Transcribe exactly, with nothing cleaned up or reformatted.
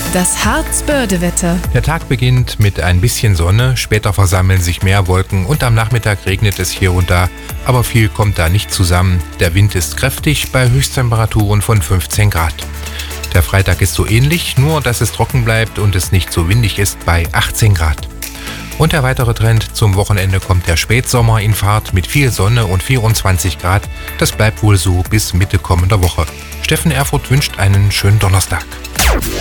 Das Harzbörde-Wetter. Der Tag beginnt mit ein bisschen Sonne, später versammeln sich mehr Wolken und am Nachmittag regnet es hier und da, aber viel kommt da nicht zusammen. Der Wind ist kräftig bei Höchsttemperaturen von fünfzehn Grad. Der Freitag ist so ähnlich, nur dass es trocken bleibt und es nicht so windig ist bei achtzehn Grad. Und der weitere Trend: zum Wochenende kommt der Spätsommer in Fahrt mit viel Sonne und vierundzwanzig Grad. Das bleibt wohl so bis Mitte kommender Woche. Steffen Erfurth wünscht einen schönen Donnerstag.